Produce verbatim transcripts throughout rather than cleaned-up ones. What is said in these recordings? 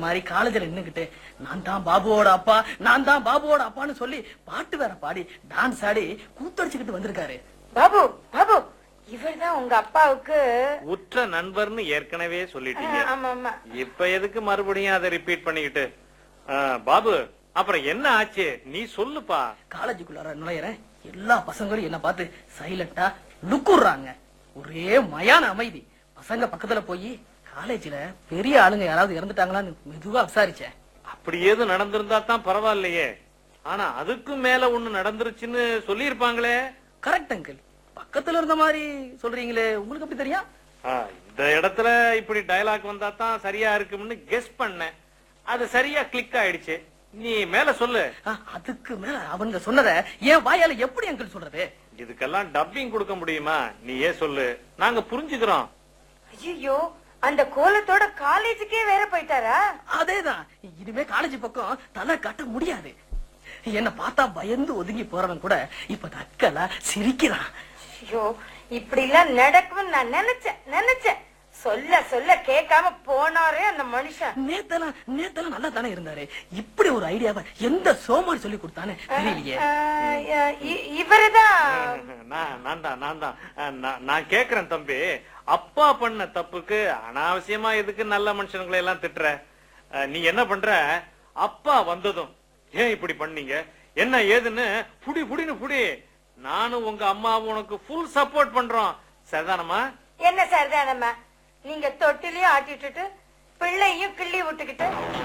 மாதிரி காலேஜ்ல நின்னுகிட்டு நான் தான் பாபுவோட அப்பா நான் தான் பாபுவோட அப்பான்னு சொல்லி பாட்டு வேற பாடி டான்ஸ் ஆடி கூத்தடிச்சுக்கிட்டு வந்திருக்காரு. பாபு பாபு இவர்தான் உங்க அப்பாவுக்கு உற்ற நண்பர்னு ஏற்கனவே சொல்லிட்டீங்க. ஆமா ஆமா. இப்ப எதுக்கு மறுபடியும் அதை ரிப்பீட் பண்ணிக்கிட்டு? பாபு அப்புறம் என்ன ஆச்சு நீ சொல்லுப்பா. காலேஜுக்குள்ளார நுழையறேன், எல்லா பசங்களும் என்ன பார்த்து சைலண்டா லுக்குறாங்க. ஒரே மயான அமைதி. பசங்க பக்கத்துல போய் காலேஜ்ல பெரிய ஆளுங்க யாராவது இறந்துட்டாங்களான்னு மெதுவா விசாரிச்சேன். அப்படி ஏது நடந்திருந்தா தான் பரவாயில்லையே. ஆனா அதுக்கும் மேல ஒண்ணு நடந்துருச்சுன்னு சொல்லி இருப்பாங்களே. கரெக்ட் அங்கிள், பக்கத்துல இருந்த மாதிரி சொல்றீங்களே, உங்களுக்கு எப்படி தெரியும்? இந்த இடத்துல இப்படி டயலாக் வந்தா தான் சரியா இருக்கும்னு கெஸ் பண்ணேன். அது சரியா கிளிக் ஆயிடுச்சு. நீ மேல சொல்லு. அதுக்கு மேல அவங்க சொன்னத என் வாயால எப்படி அங்கிள் சொல்றது? இதுக்கெல்லாம் டப்பிங் கொடுக்க முடியுமா? நீ ஏன் சொல்லு, நாங்க புரிஞ்சுக்கிறோம். ஐயோ, அந்த கோலத்தோட காலேஜுக்கே வேற போயிட்டாரா? அதேதான். இனிமே காலேஜ் பக்கம் தலை காட்ட முடியாது. என்ன பார்த்தா பயந்து ஒதுங்கி போறவன் கூட இப்ப தக்கலா சிரிக்கிறான். ஐயோ, இப்படி எல்லாம் நடக்கும் நான் நினைச்சேன் நினைச்சேன் சொல்ல சொல்ல கேட்காம போனாரே அந்த மனுஷன். நேத்தெல்லாம் நேத்தெல்லாம் நல்லா தானே இருந்தாரு. இப்படி ஒரு ஐடியாவை எந்த சோமாரி சொல்லி கொடுத்தானே தெரியலையே. இவருதான். நான் தான் நான் தான் நான் கேக்குறேன் தம்பி. அப்பா பண்ண தப்புக்கு அனாவசியமா எதுக்கு நல்ல மனுஷங்களை எல்லாம் திட்டுற? நீ என்ன பண்ற? அப்பா வந்ததும் ஏன் இப்படி பண்ணீங்க என்ன ஏதுன்னு புடி புடின்னு புடி. நானும் உங்க அம்மாவும் உனக்கு ஃபுல் சப்போர்ட் பண்றோம். சரிதானமா? என்ன சரிதானம்மா? நீங்க தொட்டிலையும் ஆட்டிட்டு பிள்ளையும் கிள்ளி விட்டுக்கிட்டு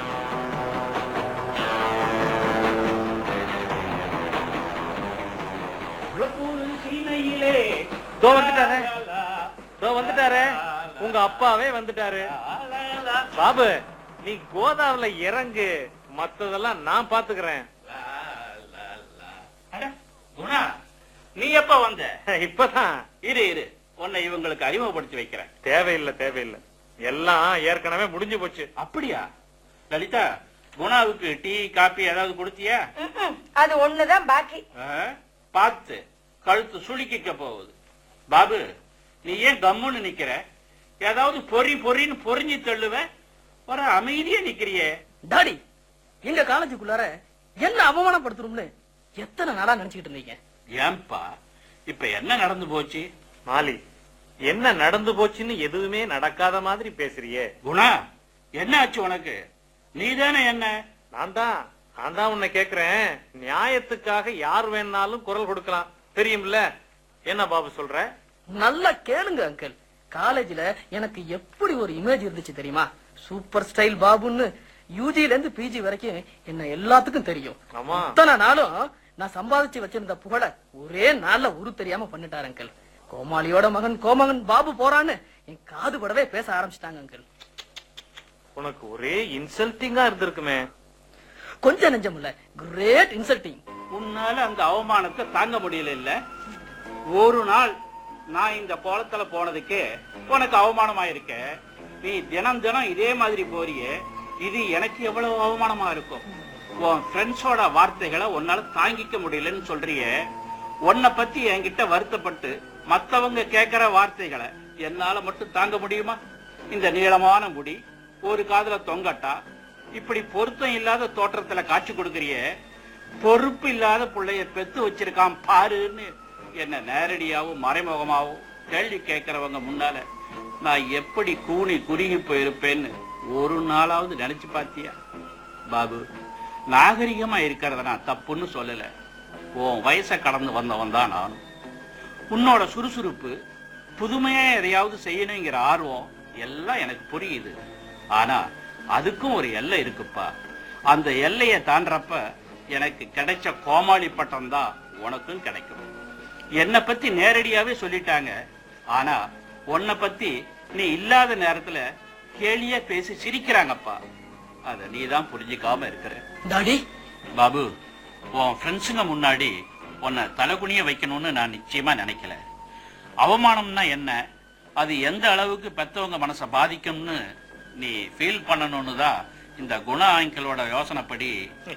வந்துட்டாரு. உங்க அப்பாவே வந்துட்டாரு. பாபு நீ கோதாவில இறங்கு, மத்ததெல்லாம் நான் பாத்துக்கிறேன். நீ எப்ப வந்த? இப்பதான். இரு இரு உன்னை இவங்களுக்கு அறிமுகப்படுத்தி வைக்கிறேன். தேவையில்லை தேவையில்லை, எல்லாம் ஏற்கனவே முடிஞ்சு போச்சு. அப்படியா? லலிதா, குணாவுக்கு டீ காபி ஏதாவது கொடுத்தியா? அது ஒண்ணுதான் பாக்கி. பார்த்து கழுத்து சுளுக்கிக்க போகுது. பாபு நீ ஏன் கம்முன்னு நிக்கிற? ஏதாவது பொறி பொறின்னு பொறிஞ்சு தள்ளுவ, ஒரு அமைதியா நிக்கிறியே. டாடி, எங்க காலேஜுக்குள்ளார என்ன அவமானப்படுத்தணும்னு எத்தனை நாளா நினைச்சுக்கிட்டு இருந்தீங்க? ஏன்பா இப்ப என்ன நடந்து போச்சு? மாலி, என்ன நடந்து போச்சுன்னு எதுவுமே நடக்காத மாதிரி பேசுறியே. குணா, என்ன ஆச்சு உனக்கு? நீதானே என்ன? நான் தான் நான் தான் உன்னை கேக்குறேன். நியாயத்துக்காக யார் வேணாலும் குரல் கொடுக்கலாம், தெரியும்ல? என்ன பாபு சொல்ற? நல்லா கேளுங்க அங்கிள். காலேஜ்ல எனக்கு எப்படி ஒரு இமேஜ் இருந்துச்சு தெரியுமா? Super style பாபுன்னு. யூஜில இருந்து பிஜி வரைக்கும் என்ன எல்லாத்துக்கும் தெரியும். அத்தனை நாளும் நான் சம்பாதிச்சு வச்சிருந்த புகழ ஒரே நாள்ல உரு தெரியாம பண்ணிட்டாரு அங்கிள். கோமாளியோட மகன் கோமகன் பாபு போறான்னு என் காது படவே பேச ஆரம்பிச்சிட்டாங்க அங்கிள். உனக்கு ஒரே இன்சல்ட்டிங்கா இருந்திருக்குமே. கொஞ்சம் நெஞ்சம் இல்ல, கிரேட் இன்சல்ட்டிங். உன்னால அந்த அவமானத்தை தாங்க முடியல இல்ல? ஒரு நாள் நான் இந்த கோலத்துல போனதுக்கு உனக்கு அவமானமா இருக்க. நீ தினம் தினம் இதே மாதிரி போறியே, இது எனக்கு எவ்வளவு அவமானமா இருக்கும். உன் ஃப்ரெண்ட்ஸோட வார்த்தைகளை உன்னால தாங்கிக்க முடியலன்னு சொல்றியே. உன்னை பத்தி என்கிட்ட வருத்தப்பட்டு மத்தவங்க கேட்கிற வார்த்தைகளை என்னால மட்டும் தாங்க முடியுமா? இந்த நீளமான முடி, ஒரு காதுல தொங்கட்டா, இப்படி பொருத்தம் இல்லாத தோற்றத்துல காட்சி கொடுக்கறியே. பொறுப்பு இல்லாத பிள்ளைய பெத்து வச்சிருக்கான் பாருன்னு என்ன நேரடியாவும் மறைமுகமாவும் கேள்வி கேட்கிறவங்க முன்னால நான் எப்படி கூணி குறுகி போயிருப்பேன்னு ஒரு நாளாவது நினைச்சு பாத்தியா? பாபு, நாகரிகமா இருக்கிறத நான் தப்புன்னு சொல்லல. உன் வயசை கடந்து வந்தவன் தான் நானும். உன்னோட சுறுசுறுப்பு, புதுமையா எதையாவது செய்யணுங்கிற ஆர்வம் எல்லாம் எனக்கு புரியுது. ஆனா அதுக்கும் ஒரு எல்லை இருக்குப்பா. அந்த எல்லையை தாண்டறப்ப எனக்கு கிடைச்ச கோமாளி பட்டம் தான் உனக்கும் கிடைக்கும். என்னை பத்தி நேரடியாவே சொல்லிட்டாங்க. ஆனா உன்னை பத்தி நீ இல்லாத நேரத்துல கேலியா பேசி சிரிக்கிறாங்கப்பா. அத நீதான் புரிஞ்சுக்காம இருக்கிற. டாடி, பாபு, உன் ஃப்ரெண்ட்ஸுங்க முன்னாடி உன்னை தலைகுனிய வைக்கணும்னு நான் நிச்சயமா நினைக்கல. அவமானம்னா என்ன, அது எந்த அளவுக்கு பெத்தவங்க மனசை பாதிக்கும்னு நீ ஃபீல் பண்ணணும்னு தான் இந்த குண ஆங்கிளோட யோசனைப்படி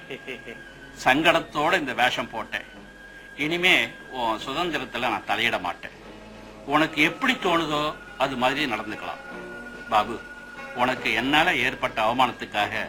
சங்கடத்தோட இந்த வேஷம் போட்டேன். இனிமே உன் சுதந்திரத்துல நான் தலையிட மாட்டேன். உனக்கு எப்படி தோணுதோ அது மாதிரி நடந்துக்கலாம். பாபு, உனக்கு என்னால ஏற்பட்ட அவமானத்துக்காக